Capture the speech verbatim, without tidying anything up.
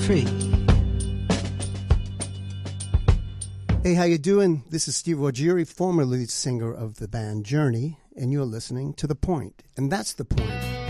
free. Hey, how you doing? This is Steve Ruggieri, former lead singer of the band Journey, and you're listening to The Point. And that's the point.